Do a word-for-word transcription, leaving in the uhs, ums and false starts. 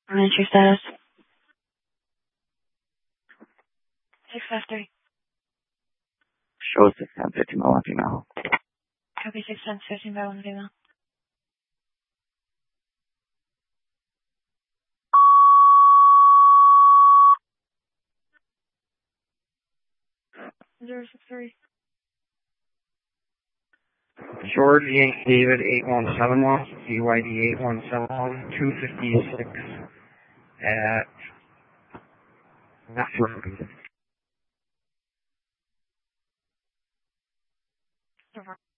Entry status. six five three. Shows six ten fifteen by one female. Copy six ten fifteen by one female. Zero six three. George Yankee David eight one seven one, C Y D eight one seven one, two fifty-six at West Road. Over.